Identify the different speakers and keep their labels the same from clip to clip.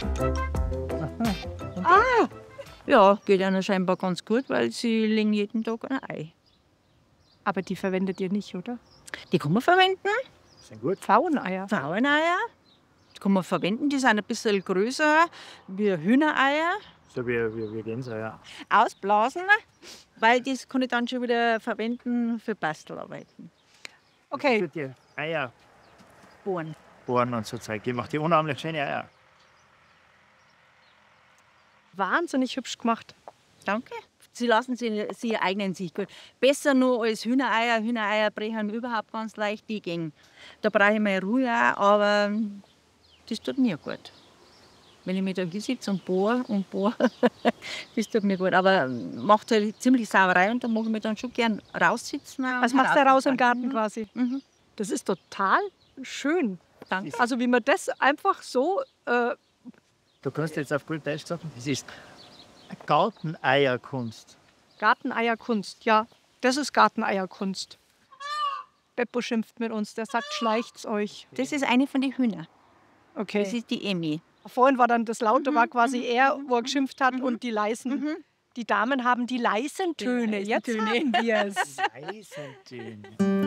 Speaker 1: Ah! Ja, geht ihnen scheinbar ganz gut, weil sie legen jeden Tag ein Ei.
Speaker 2: Aber die verwendet ihr nicht, oder?
Speaker 1: Die kann man verwenden.
Speaker 3: Sind gut.
Speaker 2: Pfaueneier.
Speaker 1: Pfaueneier. Die kann man verwenden, die sind ein bisschen größer wie Hühnereier.
Speaker 3: So wie Gänse, ja.
Speaker 1: Ausblasen, weil das kann ich dann schon wieder verwenden für Bastelarbeiten.
Speaker 2: Okay.
Speaker 3: Für die Eier
Speaker 1: Bohren.
Speaker 3: bohren und so Zeug. Die macht die unheimlich schöne Eier.
Speaker 2: Wahnsinnig hübsch gemacht.
Speaker 1: Danke. Sie lassen sie eignen sich gut. Besser nur als Hühnereier. Hühnereier brechen überhaupt ganz leicht, die gehen. Da brauche ich mal Ruhe auch, aber das tut mir gut. Wenn ich mich da hinsetze und bohre, das tut mir gut. Aber macht halt ziemlich Sauerei und da mag ich mich dann schon gern raussitzen.
Speaker 2: Was machst du raus im Garten quasi?
Speaker 1: Mhm.
Speaker 2: Das ist total schön.
Speaker 1: Danke.
Speaker 2: Also wie man das einfach so...
Speaker 3: Du kannst jetzt auf gut Deutsch sagen, das ist Garteneierkunst.
Speaker 2: Garteneierkunst, ja. Das ist Garteneierkunst. Beppo schimpft mit uns, der sagt, schleicht's euch.
Speaker 1: Das ist eine von den Hühnern. Das
Speaker 2: Okay.
Speaker 1: ist die Emmy.
Speaker 2: Vorhin war dann das Laute, war quasi er, wo er geschimpft hat, und die leisen. Die Damen haben die leisen Töne.
Speaker 1: leisen
Speaker 2: Jetzt
Speaker 1: Töne.
Speaker 2: haben wir es.
Speaker 3: Eisentöne.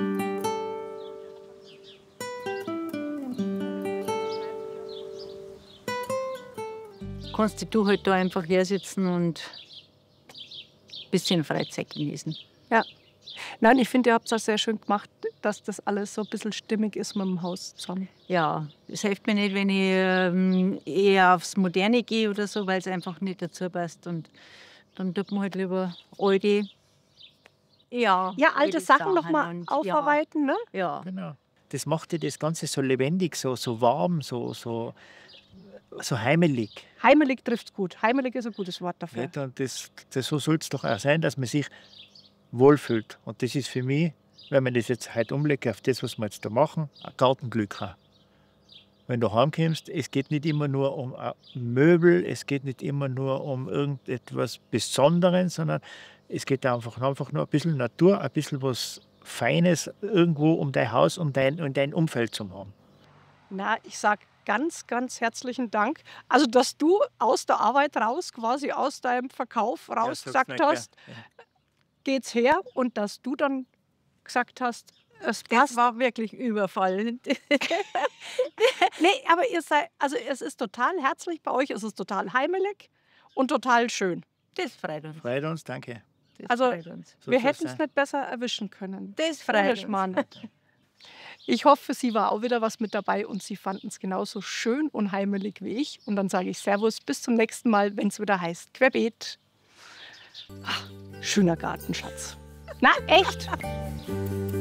Speaker 1: Kannst du halt da einfach hier sitzen und ein bisschen Freizeit genießen.
Speaker 2: Ja. Nein, ich finde, ihr habt es auch sehr schön gemacht, dass das alles so ein bisschen stimmig ist mit dem Haus zusammen.
Speaker 1: Ja, es hilft mir nicht, wenn ich eher aufs Moderne gehe oder so, weil es einfach nicht dazu passt. Und dann tut man halt lieber alte,
Speaker 2: Ja, alte Sachen noch mal
Speaker 1: und-
Speaker 2: aufarbeiten, ne?
Speaker 1: Ja.
Speaker 3: Genau. Das macht ja das Ganze so lebendig, so warm, so heimelig.
Speaker 2: Heimelig trifft's gut. Heimelig ist ein gutes Wort dafür.
Speaker 3: Nicht? Und so soll es doch auch sein, dass man sich wohlfühlt. Und das ist für mich, wenn man das jetzt heute umlegt auf das, was wir jetzt da machen, ein Gartenglück auch. Wenn du heimkommst, es geht nicht immer nur um ein Möbel, es geht nicht immer nur um irgendetwas Besonderes, sondern es geht einfach nur ein bisschen Natur, ein bisschen was Feines irgendwo um dein Haus, um dein Umfeld zu haben.
Speaker 2: Na, ich sag ganz, ganz herzlichen Dank. Also, dass du aus der Arbeit raus, quasi aus deinem Verkauf raus gesagt hast, geht's her, und dass du dann gesagt hast, es
Speaker 1: Das
Speaker 2: passt.
Speaker 1: war wirklich Überfall.
Speaker 2: Nee, aber ihr seid, also es ist total herzlich bei euch, es ist total heimelig und total schön.
Speaker 1: Das freut uns.
Speaker 3: Freut uns, danke.
Speaker 1: Das
Speaker 2: Also,
Speaker 1: freut uns.
Speaker 3: So
Speaker 2: Wir
Speaker 3: soll's
Speaker 2: hätten es
Speaker 3: sein.
Speaker 2: nicht besser erwischen können.
Speaker 1: Das
Speaker 2: Ohne
Speaker 1: freut uns.
Speaker 2: Schmarrn. Ich hoffe, für Sie war auch wieder was mit dabei und Sie fanden es genauso schön und heimelig wie ich. Und dann sage ich Servus, bis zum nächsten Mal, wenn es wieder heißt Querbeet. Ach, schöner Gartenschatz. Na, echt?